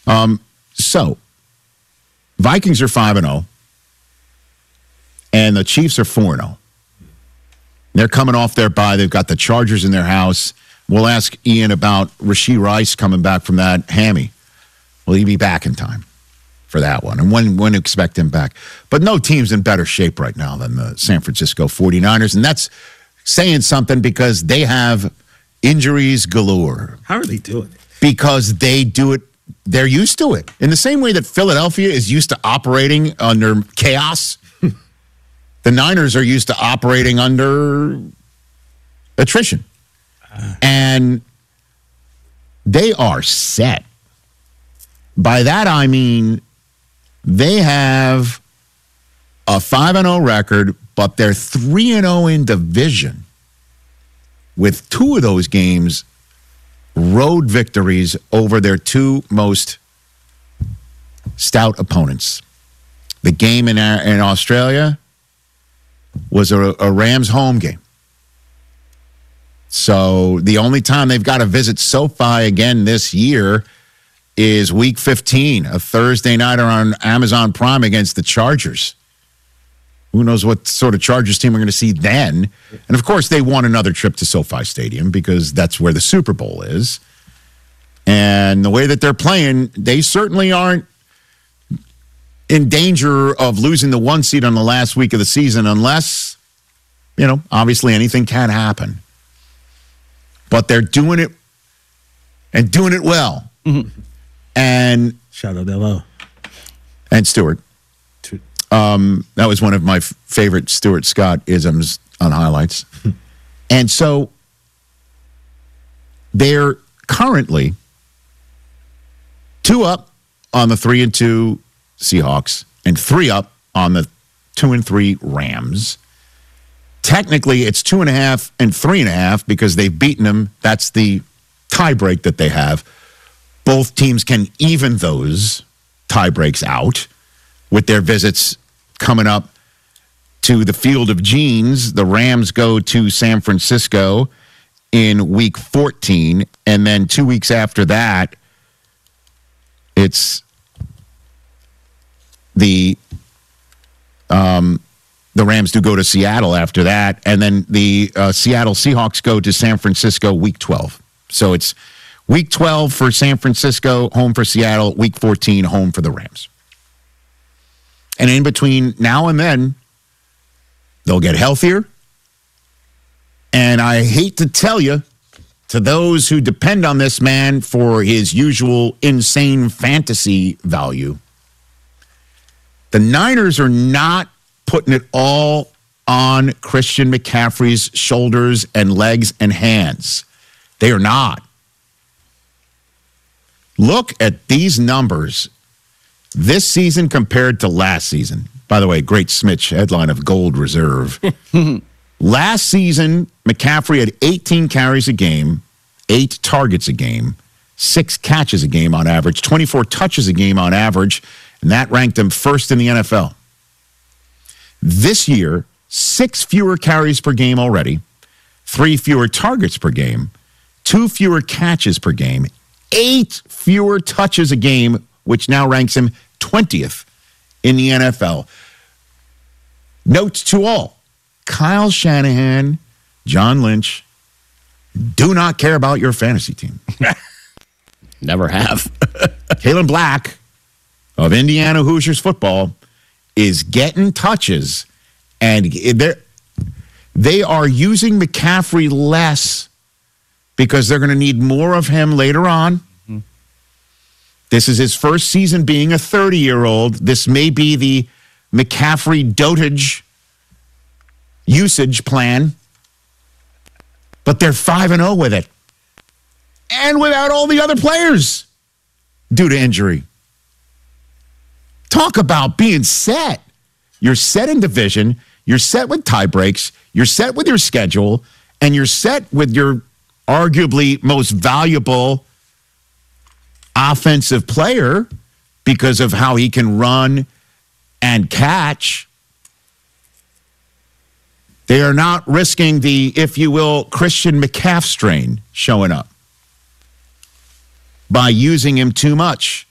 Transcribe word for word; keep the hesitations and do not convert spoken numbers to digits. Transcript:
Um, so, Vikings are five and oh, and the Chiefs are four and oh. They're coming off their bye. They've got the Chargers in their house. We'll ask Ian about Rashee Rice coming back from that hammy. Will he be back in time for that one? And when, when to expect him back? But no team's in better shape right now than the San Francisco forty-niners, and that's saying something because they have injuries galore. How are they doing it? Because they do it. They're used to it. In the same way that Philadelphia is used to operating under chaos, the Niners are used to operating under attrition. Uh. And they are set. By that, I mean they have a five and oh record, but they're three and oh in division, with two of those games road victories over their two most stout opponents. The game in, in Australia was a, a Rams home game. So the only time they've got to visit SoFi again this year is week fifteen, a Thursday nighter on Amazon Prime against the Chargers. Who knows what sort of Chargers team we're going to see then. And, of course, they won another trip to SoFi Stadium because that's where the Super Bowl is. And the way that they're playing, they certainly aren't in danger of losing the one seed on the last week of the season unless, you know, obviously anything can happen. But they're doing it and doing it well. Mm-hmm. And shout out L O. And Stewart. Um, that was one of my f- favorite Stuart Scott isms on highlights. And so they're currently two up on the three and two Seahawks and three up on the two and three Rams. Technically, it's two and a half and three and a half because they've beaten them. That's the tie break that they have. Both teams can even those tie breaks out with their visits coming up to the Field of Genes. The Rams go to San Francisco in week fourteen, and then two weeks after that, it's the um, the Rams do go to Seattle after that, and then the uh, Seattle Seahawks go to San Francisco week twelve. So it's week twelve for San Francisco, home for Seattle, week fourteen, home for the Rams. And in between now and then, they'll get healthier. And I hate to tell you, to those who depend on this man for his usual insane fantasy value, the Niners are not putting it all on Christian McCaffrey's shoulders and legs and hands. They are not. Look at these numbers this season compared to last season. By the way, great Smitch headline of Gold Reserve. Last season, McCaffrey had eighteen carries a game, eight targets a game, six catches a game on average, twenty-four touches a game on average, and that ranked him first in the N F L. This year, six fewer carries per game already, three fewer targets per game, two fewer catches per game, eight fewer touches a game, which now ranks him twentieth in the N F L. Notes to all, Kyle Shanahan, John Lynch, do not care about your fantasy team. Never have. Kalen Black of Indiana Hoosiers football is getting touches, and they are using McCaffrey less because they're going to need more of him later on. Mm-hmm. This is his first season being a thirty-year-old. This may be the McCaffrey dotage usage plan, but they're five and oh with it. And without all the other players due to injury. Talk about being set. You're set in division, you're set with tie breaks, you're set with your schedule, and you're set with your arguably most valuable offensive player because of how he can run and catch. They are not risking the, if you will, Christian McCaff strain showing up by using him too much.